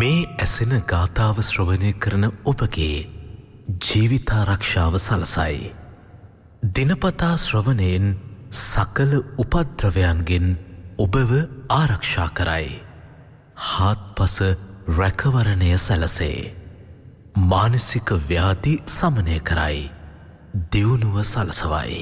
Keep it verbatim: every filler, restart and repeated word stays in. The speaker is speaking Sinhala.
මේ ඇසෙන ගාථාව ශ්‍රවණය කරන ඔබගේ ජීවිතාරක්ෂාව සලසයි. දිනපතා ශ්‍රවණයෙන් සකල උපද්‍රවයන්ගෙන් ඔබව ආරක්ෂා කරයි. හාත්පස රැකවරණය සැලසේ. මානසික ව්‍යාධි සමනය කරයි. දියුණුව සලසවයි.